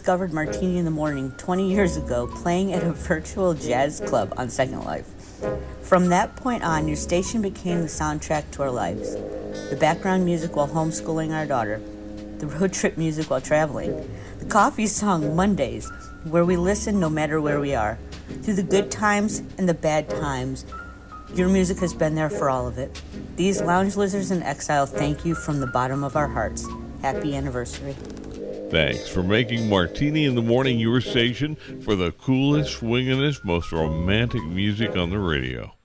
discovered Martini in the Morning 20 years ago playing at a virtual jazz club on Second Life. From that point on, your station became the soundtrack to our lives. The background music while homeschooling our daughter. The road trip music while traveling. The coffee song Mondays, where we listen no matter where we are. Through the good times and the bad times, your music has been there for all of it. These lounge lizards in exile thank you from the bottom of our hearts. Happy anniversary. Thanks for making Martini in the Morning your station for the coolest, swingingest, most romantic music on the radio.